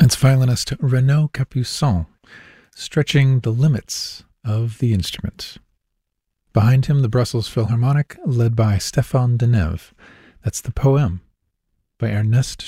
That's violinist Renaud Capuçon, stretching the limits of the instrument. Behind him, the Brussels Philharmonic, led by Stéphane Denève. That's the Poème by Ernest